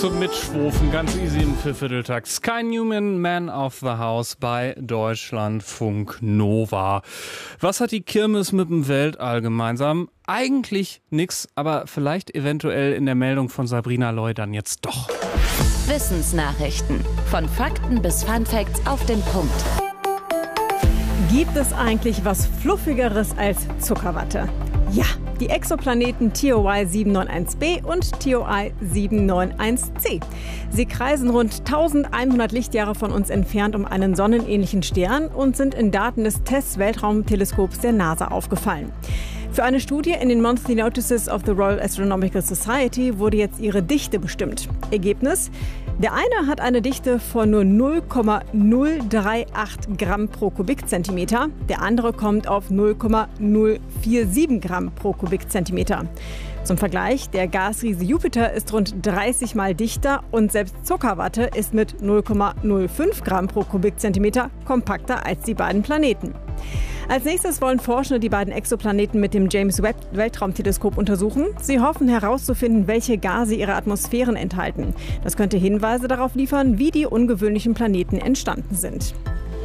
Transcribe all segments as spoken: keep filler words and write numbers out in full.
zum Mitschwofen, ganz easy im Viervierteltakt. Sky Newman, Man of the House bei Deutschlandfunk Nova. Was hat die Kirmes mit dem Weltall gemeinsam? Eigentlich nix, aber vielleicht eventuell in der Meldung von Sabrina Loy dann jetzt doch. Wissensnachrichten. Von Fakten bis Funfacts auf den Punkt. Gibt es eigentlich was Fluffigeres als Zuckerwatte? Ja, die Exoplaneten T O I sieben neun eins b und T O I sieben neun eins c. Sie kreisen rund eintausendeinhundert Lichtjahre von uns entfernt um einen sonnenähnlichen Stern und sind in Daten des TESS-Weltraumteleskops der NASA aufgefallen. Für eine Studie in den Monthly Notices of the Royal Astronomical Society wurde jetzt ihre Dichte bestimmt. Ergebnis? Der eine hat eine Dichte von nur null Komma null drei acht Gramm pro Kubikzentimeter, der andere kommt auf null Komma null vier sieben Gramm pro Kubikzentimeter. Zum Vergleich, der Gasriese Jupiter ist rund dreißig Mal dichter und selbst Zuckerwatte ist mit null Komma null fünf Gramm pro Kubikzentimeter kompakter als die beiden Planeten. Als nächstes wollen Forschende die beiden Exoplaneten mit dem James-Webb-Weltraumteleskop untersuchen. Sie hoffen herauszufinden, welche Gase ihre Atmosphären enthalten. Das könnte Hinweise darauf liefern, wie die ungewöhnlichen Planeten entstanden sind.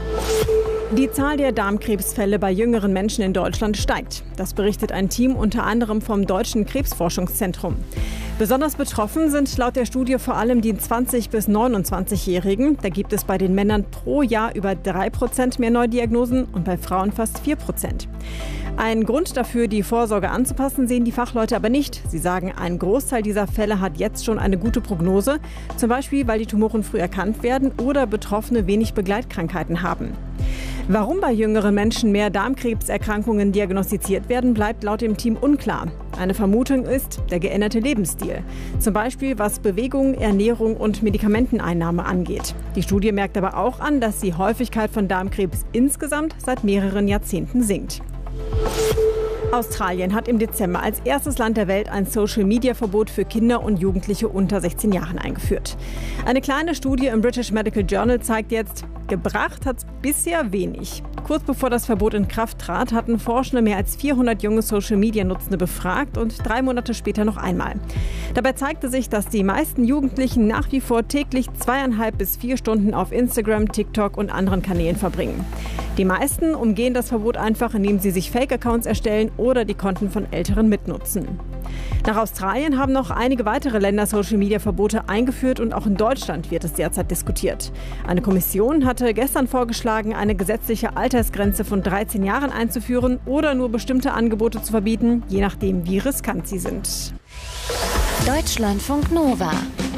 Die Zahl der Darmkrebsfälle bei jüngeren Menschen in Deutschland steigt. Das berichtet ein Team unter anderem vom Deutschen Krebsforschungszentrum. Besonders betroffen sind laut der Studie vor allem die zwanzig- bis neunundzwanzigjährigen. Da gibt es bei den Männern pro Jahr über drei Prozent mehr Neudiagnosen und bei Frauen fast vier Prozent. Ein Grund dafür, die Vorsorge anzupassen, sehen die Fachleute aber nicht. Sie sagen, ein Großteil dieser Fälle hat jetzt schon eine gute Prognose. Zum Beispiel, weil die Tumoren früh erkannt werden oder Betroffene wenig Begleitkrankheiten haben. Warum bei jüngeren Menschen mehr Darmkrebserkrankungen diagnostiziert werden, bleibt laut dem Team unklar. Eine Vermutung ist der geänderte Lebensstil. Zum Beispiel was Bewegung, Ernährung und Medikamenteneinnahme angeht. Die Studie merkt aber auch an, dass die Häufigkeit von Darmkrebs insgesamt seit mehreren Jahrzehnten sinkt. Australien hat im Dezember als erstes Land der Welt ein Social-Media-Verbot für Kinder und Jugendliche unter sechzehn Jahren eingeführt. Eine kleine Studie im British Medical Journal zeigt jetzt, gebracht hat es bisher wenig. Kurz bevor das Verbot in Kraft trat, hatten Forschende mehr als vierhundert junge Social-Media-Nutzende befragt und drei Monate später noch einmal. Dabei zeigte sich, dass die meisten Jugendlichen nach wie vor täglich zweieinhalb bis vier Stunden auf Instagram, TikTok und anderen Kanälen verbringen. Die meisten umgehen das Verbot einfach, indem sie sich Fake-Accounts erstellen oder die Konten von Älteren mitnutzen. Nach Australien haben noch einige weitere Länder Social-Media-Verbote eingeführt und auch in Deutschland wird es derzeit diskutiert. Eine Kommission hatte gestern vorgeschlagen, eine gesetzliche Altersgrenze von dreizehn Jahren einzuführen oder nur bestimmte Angebote zu verbieten, je nachdem, wie riskant sie sind. Deutschlandfunk Nova.